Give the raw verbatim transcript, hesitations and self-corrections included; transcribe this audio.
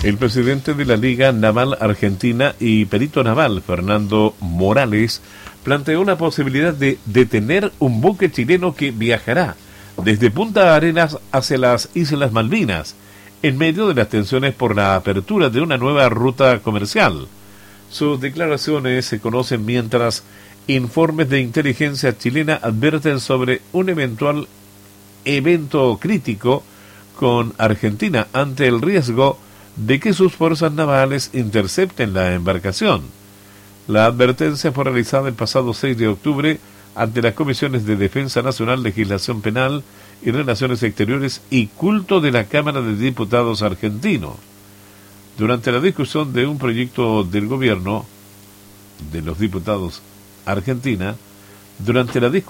El presidente de la Liga Naval Argentina y perito naval, Fernando Morales, planteó la posibilidad de detener un buque chileno que viajará desde Punta Arenas hacia las Islas Malvinas, en medio de las tensiones por la apertura de una nueva ruta comercial. Sus declaraciones se conocen mientras informes de inteligencia chilena advierten sobre un eventual evento crítico con Argentina ante el riesgo de que sus fuerzas navales intercepten la embarcación. La advertencia fue realizada el pasado seis de octubre ante las comisiones de Defensa Nacional, Legislación Penal y Relaciones Exteriores y Culto de la Cámara de Diputados argentino. Durante la discusión de un proyecto del gobierno de los diputados Argentina, durante la discusión